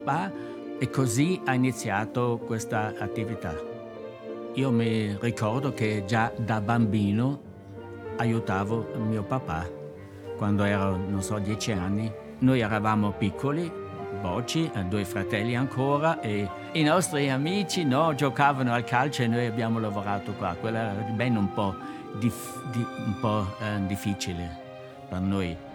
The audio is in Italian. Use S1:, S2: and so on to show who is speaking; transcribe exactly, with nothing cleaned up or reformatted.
S1: papà e così ha iniziato questa attività. Io mi ricordo che già da bambino aiutavo mio papà quando ero, non so, dieci anni. Noi eravamo piccoli, bocci, eh, due fratelli ancora, e i nostri amici, no, giocavano al calcio e noi abbiamo lavorato qua. Quello era ben un po' dif- di- un po', eh, difficile per noi.